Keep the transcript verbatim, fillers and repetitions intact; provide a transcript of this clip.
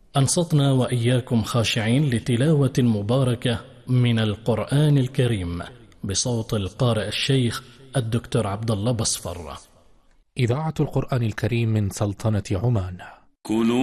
أنصتنا وإياكم خاشعين لتلاوة مباركة من القرآن الكريم بصوت القارئ الشيخ الدكتور عبد الله بصفر. إذاعة القرآن الكريم من سلطنة عمان. كلوا